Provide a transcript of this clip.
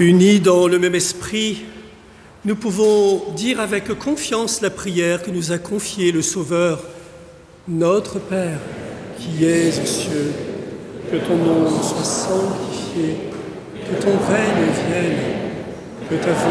Unis dans le même esprit, nous pouvons dire avec confiance la prière que nous a confiée le Sauveur. Notre Père, qui es aux cieux, que ton nom soit sanctifié, que ton règne vienne, que ta